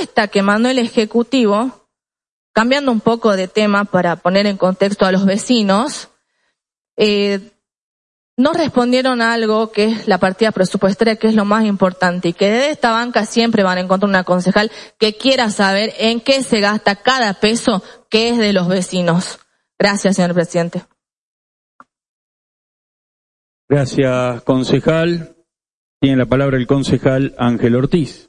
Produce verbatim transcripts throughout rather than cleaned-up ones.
propuesta que mandó el Ejecutivo, cambiando un poco de tema para poner en contexto a los vecinos, eh, no respondieron a algo que es la partida presupuestaria, que es lo más importante, y que desde esta banca siempre van a encontrar una concejal que quiera saber en qué se gasta cada peso que es de los vecinos. Gracias, señor presidente. Gracias, concejal. Tiene la palabra el concejal Ángel Ortiz.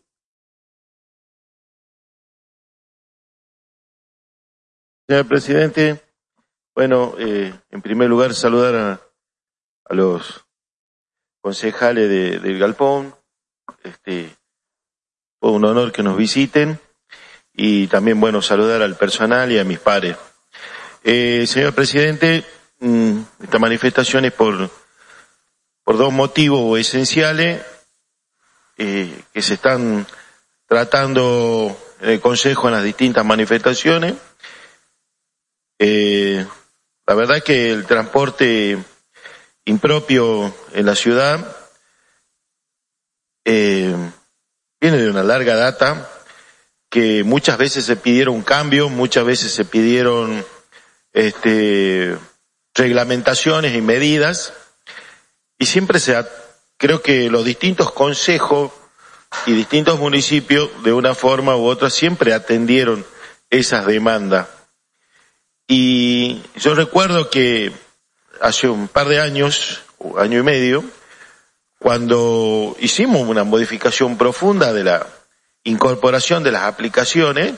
Señor presidente, bueno, eh, en primer lugar saludar a, a los concejales de, del Galpón. Este, fue un honor que nos visiten y también, bueno, saludar al personal y a mis pares. Eh, señor presidente, mmm, esta manifestación es por, por dos motivos esenciales eh, que se están tratando en el Consejo en las distintas manifestaciones. Eh, la verdad es que el transporte impropio en la ciudad eh, viene de una larga data, que muchas veces se pidieron cambios, muchas veces se pidieron este, reglamentaciones y medidas, y siempre se ha, creo que los distintos consejos y distintos municipios, de una forma u otra, siempre atendieron esas demandas. Y yo recuerdo que hace un par de años, año y medio, cuando hicimos una modificación profunda de la incorporación de las aplicaciones,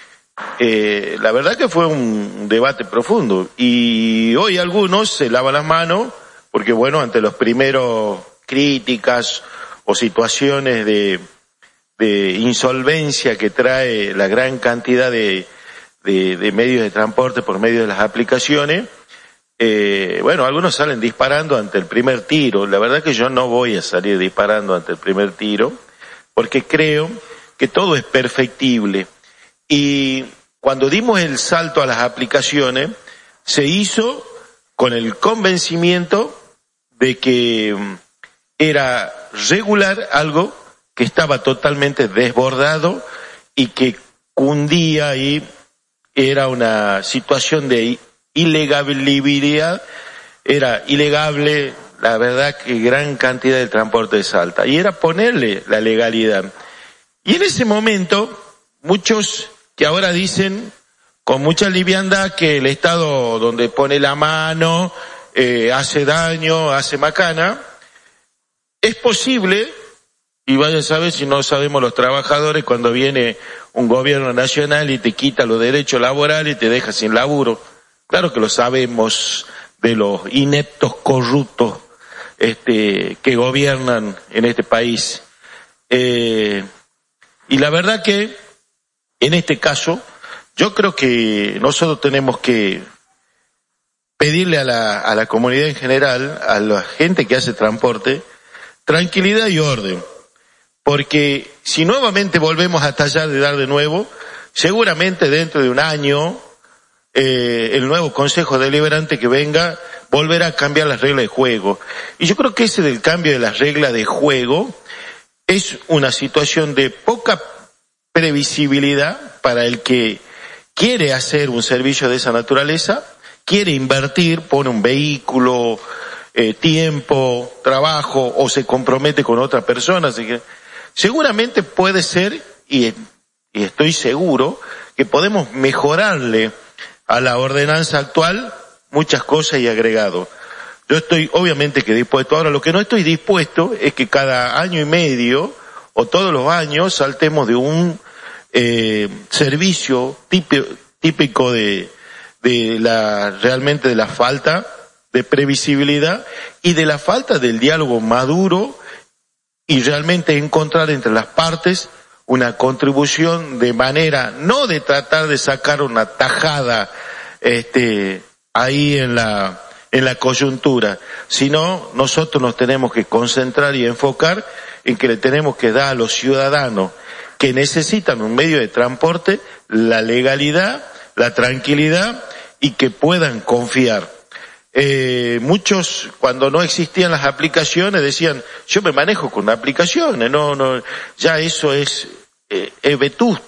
eh, la verdad que fue un debate profundo. Y hoy algunos se lavan las manos porque, bueno, ante los primeros críticas o situaciones de, de insolvencia que trae la gran cantidad de De, de medios de transporte por medio de las aplicaciones, eh, bueno, algunos salen disparando ante el primer tiro. La verdad que yo no voy a salir disparando ante el primer tiro, porque creo que todo es perfectible. Y cuando dimos el salto a las aplicaciones, se hizo con el convencimiento de que era regular algo que estaba totalmente desbordado y que cundía y era una situación de ilegabilidad, era ilegable, la verdad que gran cantidad de transporte de Salta, y era ponerle la legalidad. Y en ese momento, muchos que ahora dicen con mucha liviandad que el Estado donde pone la mano eh, hace daño, hace macana, es posible, y vayan a saber si no sabemos los trabajadores cuando viene un gobierno nacional y te quita los derechos laborales y te deja sin laburo. Claro que lo sabemos de los ineptos corruptos este, que gobiernan en este país. Eh, y la verdad que en este caso yo creo que nosotros tenemos que pedirle a la, a la comunidad en general, a la gente que hace transporte, tranquilidad y orden. Porque si nuevamente volvemos a tallar de dar de nuevo, seguramente dentro de un año eh, el nuevo Consejo Deliberante que venga volverá a cambiar las reglas de juego. Y yo creo que ese del cambio de las reglas de juego es una situación de poca previsibilidad para el que quiere hacer un servicio de esa naturaleza, quiere invertir, pone un vehículo, eh, tiempo, trabajo, o se compromete con otra persona, así que seguramente puede ser, y, y estoy seguro, que podemos mejorarle a la ordenanza actual muchas cosas y agregados. Yo estoy obviamente que dispuesto. Ahora, lo que no estoy dispuesto es que cada año y medio, o todos los años, saltemos de un eh, servicio típico, típico de, de la, realmente de la falta de previsibilidad y de la falta del diálogo maduro, y realmente encontrar entre las partes una contribución de manera, no de tratar de sacar una tajada este ahí en la en la coyuntura, sino nosotros nos tenemos que concentrar y enfocar en que le tenemos que dar a los ciudadanos que necesitan un medio de transporte la legalidad, la tranquilidad y que puedan confiar. Eh, muchos cuando no existían las aplicaciones decían, yo me manejo con aplicaciones, no, no, ya eso es, eh, es vetusto.